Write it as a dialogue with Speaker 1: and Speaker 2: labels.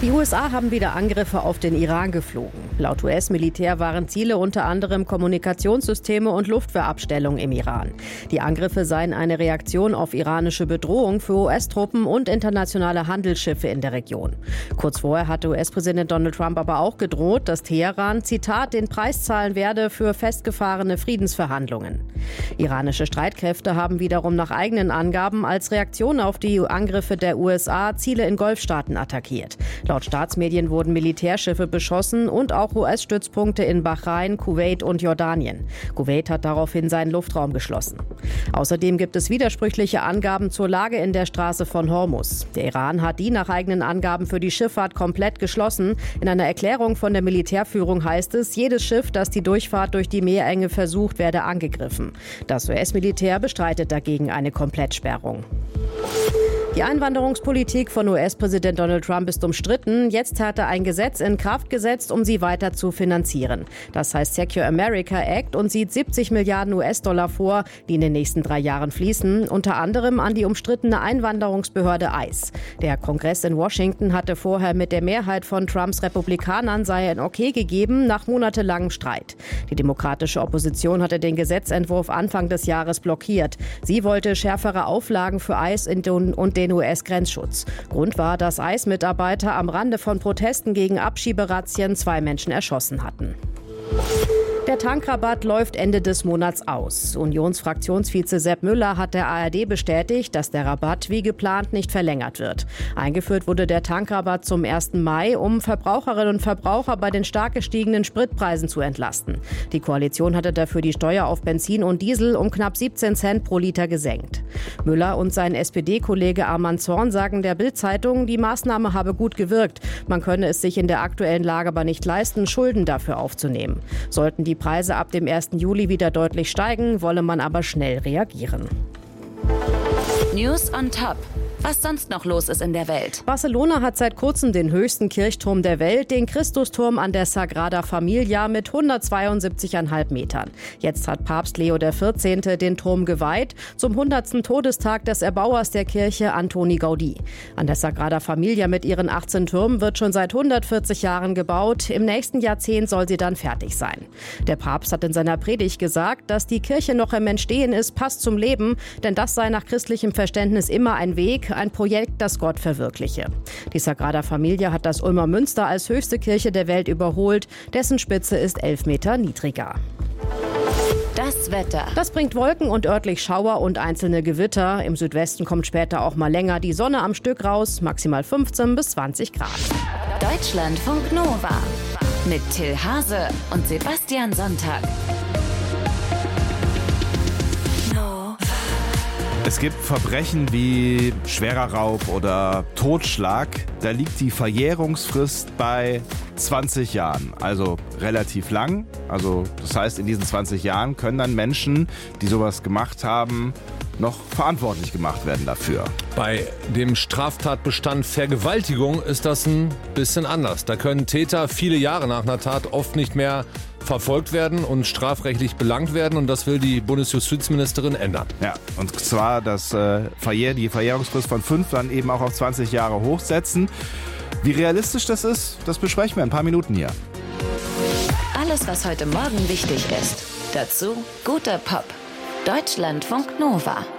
Speaker 1: Die USA haben wieder Angriffe auf den Iran geflogen. Laut US-Militär waren Ziele unter anderem Kommunikationssysteme und Luftwehrabstellungen im Iran. Die Angriffe seien eine Reaktion auf iranische Bedrohung für US-Truppen und internationale Handelsschiffe in der Region. Kurz vorher hatte US-Präsident Donald Trump aber auch gedroht, dass Teheran, Zitat, den Preis zahlen werde für festgefahrene Friedensverhandlungen. Iranische Streitkräfte haben wiederum nach eigenen Angaben als Reaktion auf die Angriffe der USA Ziele in Golfstaaten attackiert. Laut Staatsmedien wurden Militärschiffe beschossen und auch US-Stützpunkte in Bahrain, Kuwait und Jordanien. Kuwait hat daraufhin seinen Luftraum geschlossen. Außerdem gibt es widersprüchliche Angaben zur Lage in der Straße von Hormuz. Der Iran hat die nach eigenen Angaben für die Schifffahrt komplett geschlossen. In einer Erklärung von der Militärführung heißt es, jedes Schiff, das die Durchfahrt durch die Meerenge versucht, werde angegriffen. Das US-Militär bestreitet dagegen eine Komplettsperrung. Die Einwanderungspolitik von US-Präsident Donald Trump ist umstritten. Jetzt hat er ein Gesetz in Kraft gesetzt, um sie weiter zu finanzieren. Das heißt Secure America Act und sieht 70 Milliarden US-Dollar vor, die in den nächsten 3 Jahren fließen, unter anderem an die umstrittene Einwanderungsbehörde ICE. Der Kongress in Washington hatte vorher mit der Mehrheit von Trumps Republikanern ein Okay gegeben, nach monatelangem Streit. Die demokratische Opposition hatte den Gesetzentwurf Anfang des Jahres blockiert. Sie wollte schärfere Auflagen für ICE und den US-Grenzschutz. Grund war, dass ICE-Mitarbeiter am Rande von Protesten gegen Abschieberazzien 2 Menschen erschossen hatten. Der Tankrabatt läuft Ende des Monats aus. Unionsfraktionsvize Sepp Müller hat der ARD bestätigt, dass der Rabatt wie geplant nicht verlängert wird. Eingeführt wurde der Tankrabatt zum 1. Mai, um Verbraucherinnen und Verbraucher bei den stark gestiegenen Spritpreisen zu entlasten. Die Koalition hatte dafür die Steuer auf Benzin und Diesel um knapp 17 Cent pro Liter gesenkt. Müller und sein SPD-Kollege Arman Zorn sagen der Bild-Zeitung, die Maßnahme habe gut gewirkt. Man könne es sich in der aktuellen Lage aber nicht leisten, Schulden dafür aufzunehmen. Sollten die Preise ab dem 1. Juli wieder deutlich steigen, wolle man aber schnell reagieren.
Speaker 2: News on Top. Was sonst noch los ist in der Welt.
Speaker 1: Barcelona hat seit kurzem den höchsten Kirchturm der Welt, den Christusturm an der Sagrada Familia mit 172,5 Metern. Jetzt hat Papst Leo XIV. Den Turm geweiht zum 100. Todestag des Erbauers der Kirche, Antoni Gaudí. An der Sagrada Familia mit ihren 18 Türmen wird schon seit 140 Jahren gebaut. Im nächsten Jahrzehnt soll sie dann fertig sein. Der Papst hat in seiner Predigt gesagt, dass die Kirche noch im Entstehen ist, passt zum Leben, denn das sei nach christlichem Verständnis immer ein Weg, ein Projekt, das Gott verwirkliche. Die Sagrada Familia hat das Ulmer Münster als höchste Kirche der Welt überholt. Dessen Spitze ist 11 Meter niedriger.
Speaker 2: Das Wetter.
Speaker 1: Das bringt Wolken und örtlich Schauer und einzelne Gewitter. Im Südwesten kommt später auch mal länger die Sonne am Stück raus. Maximal 15 bis 20 Grad.
Speaker 2: Deutschlandfunk Nova. Mit Till Hase und Sebastian Sonntag.
Speaker 3: Es gibt Verbrechen wie schwerer Raub oder Totschlag. Da liegt die Verjährungsfrist bei 20 Jahren, also relativ lang. Also das heißt, in diesen 20 Jahren können dann Menschen, die sowas gemacht haben, noch verantwortlich gemacht werden dafür.
Speaker 4: Bei dem Straftatbestand Vergewaltigung ist das ein bisschen anders. Da können Täter viele Jahre nach einer Tat oft nicht mehr verfolgt werden und strafrechtlich belangt werden, und das will die Bundesjustizministerin ändern.
Speaker 3: Ja, und zwar die Verjährungsfrist von 5 dann eben auch auf 20 Jahre hochsetzen. Wie realistisch das ist, das besprechen wir in ein paar Minuten hier.
Speaker 2: Alles, was heute Morgen wichtig ist. Dazu guter Pop. Deutschlandfunk Nova.